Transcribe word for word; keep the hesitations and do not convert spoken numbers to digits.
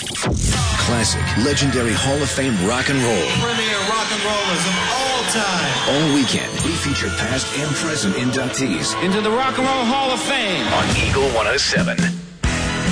Classic, legendary Hall of Fame rock and roll. Premier rock and rollers of all time. All weekend, we feature past and present inductees into the Rock and Roll Hall of Fame on Eagle one oh seven.